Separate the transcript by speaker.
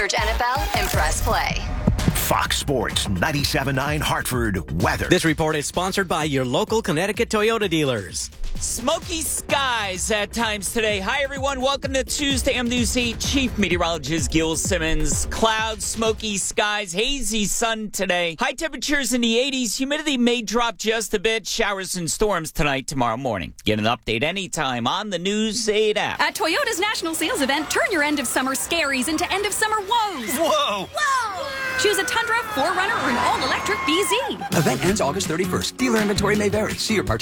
Speaker 1: Search NFL and press play.
Speaker 2: Fox Sports 97.9 Hartford weather.
Speaker 3: This report is sponsored by your local Connecticut Toyota dealers.
Speaker 4: Smoky skies at times today. Hi, everyone. Welcome to Tuesday. I'm News 8 Chief Meteorologist Gil Simmons. Clouds, smoky skies, hazy sun today. High temperatures in the 80s. Humidity may drop just a bit. Showers and storms tonight, tomorrow morning. Get an update anytime on the News 8 app.
Speaker 5: At Toyota's national sales event, turn your end of summer scaries into end of summer woes.
Speaker 2: Whoa!
Speaker 5: Whoa! Choose a Tundra, 4Runner, or an all-electric BZ.
Speaker 6: Event ends August 31st. Dealer inventory may vary. See your